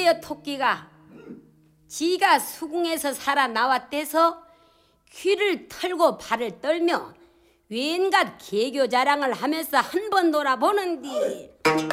그래요 토끼가 지가 수궁에서 살아나왔대서 귀를 털고 발을 떨며 왠갓 개교 자랑을 하면서 한 번 돌아보는디